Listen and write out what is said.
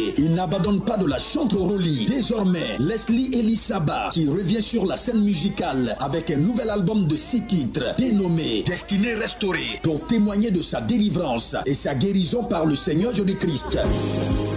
succès. Il n'abandonne pas de la chanterolie. Désormais, Leslie Elisaba qui revient sur la scène musicale avec un nouvel album de 6 titres dénommé Destinée restaurée pour témoigner de sa délivrance et sa guérison par le Seigneur Jésus-Christ.